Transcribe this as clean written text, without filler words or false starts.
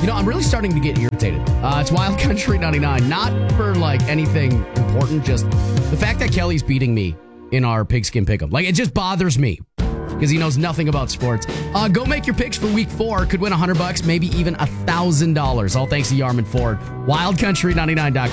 I'm really starting to get irritated. It's Wild Country 99, not for like anything important, just the fact that Kelly's beating me in our Pigskin Pick'em. Like, it just bothers me because he knows nothing about sports. Go make your picks for week 4. Could win $100, maybe even $1,000. All thanks to Yarman Ford. WildCountry99.com.